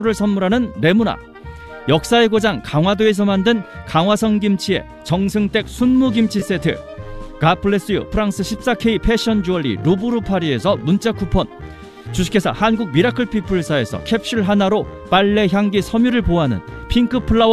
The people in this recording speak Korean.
를 선물하는 레무나, 역사의 고장 강화도에서 만든 강화성 김치의 정승댁 순무김치 세트, 갓블레스유 프랑스 14K 패션 주얼리 루브르 파리에서 문자 쿠폰, 주식회사 한국 미라클 피플사에서 캡슐 하나로 빨래 향기 섬유를 보호하는 핑크 플라워